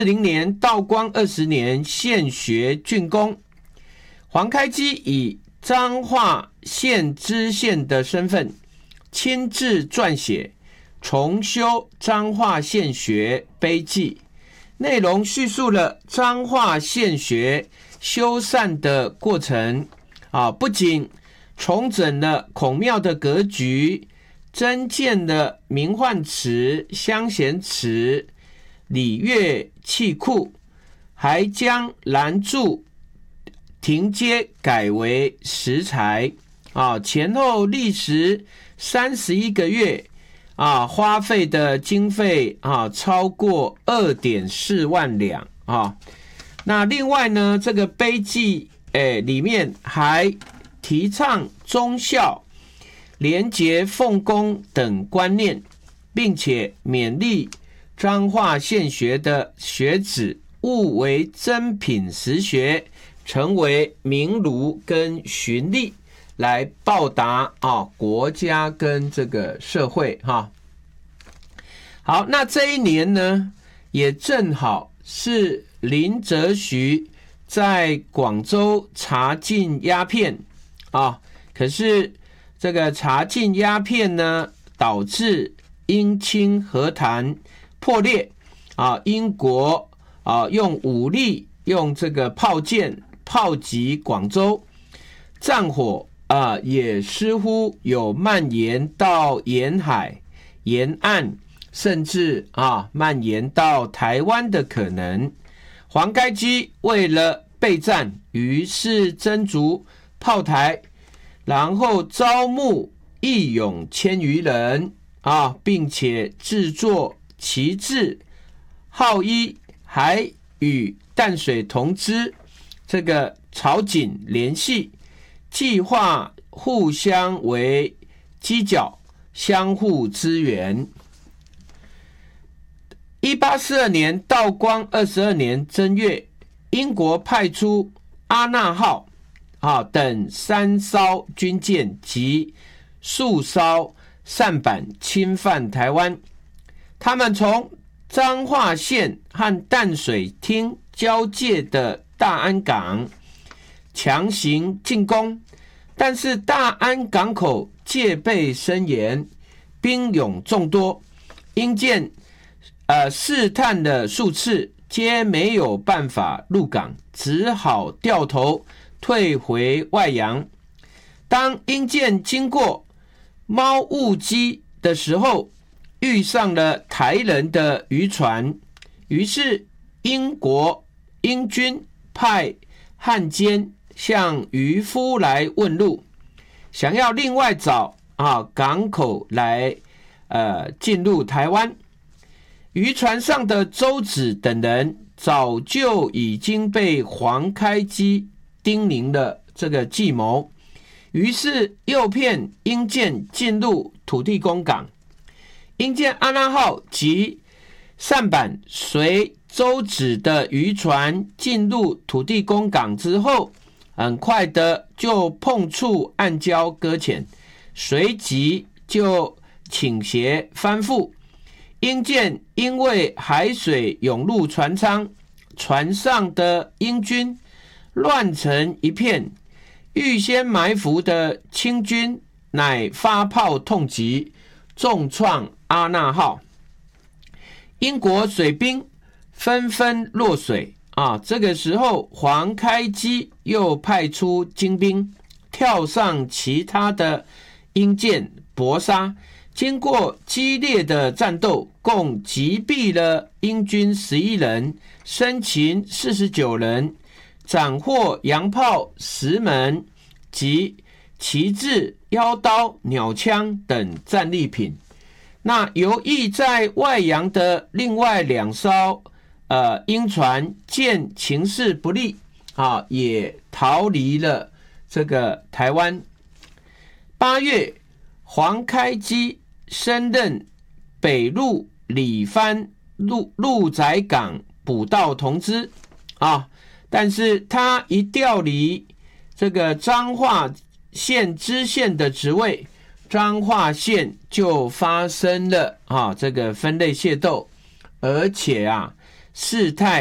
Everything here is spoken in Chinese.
年道光20年现学竣工，黄开基以彰化县知县的身份亲自撰写重修彰化县学碑记，内容叙述了彰化县学修缮的过程不仅重整了孔庙的格局，增建了名唤池、香贤池、礼乐器库，还将拦柱亭阶改为石材前后历时31个月花费的经费超过 2.4 万两那另外呢，这个碑记里面还提倡忠孝、廉洁奉公等观念，并且勉励彰化县学的学子务为真品实学，成为名儒跟循吏，来报答国家跟这个社会好，那这一年呢，也正好是林则徐在广州查禁鸦片可是这个查禁鸦片呢，导致英清和谈破裂英国用武力用这个炮舰炮击广州，战火也似乎有蔓延到沿海沿岸，甚至蔓延到台湾的可能。黄开基为了备战，于是征逐炮台，然后招募义勇1000余人并且制作旗帜、号衣，还与淡水同知这个朝廷联系，计划互相为犄角，相互支援。1842年道光22年正月，英国派出阿纳号等3艘军舰及数艘舢板侵犯台湾，他们从彰化县和淡水厅交界的大安港强行进攻，但是大安港口戒备森严，兵勇众多，英舰试探了数次，皆没有办法入港，只好掉头退回外洋。当英舰经过猫雾基的时候，遇上了台人的渔船，于是英军派汉奸向渔夫来问路，想要另外找港口来进入台湾。渔船上的周子等人早就已经被黄开基叮咛了这个计谋，于是诱骗英舰进入土地公港。英舰阿拉号及舢板随周子的渔船进入土地公港之后，很快的就碰触暗礁搁浅，随即就倾斜翻覆。英舰因为海水涌入船舱，船上的英军乱成一片，预先埋伏的清军乃发炮痛击，重创阿纳号。英国水兵纷纷落水这个时候黄开基又派出精兵跳上其他的英舰搏杀，经过激烈的战斗，共击毙了英军11人，生擒49人，斩获洋炮10门及旗帜、腰刀、鸟枪等战利品。那由于在外洋的另外2艘英船见情势不利也逃离了这个台湾。8月，黄开基升任北路里番鹿仔港捕盗同知但是他一调离这个彰化县知县的职位，彰化县就发生了这个分类械斗，而且事态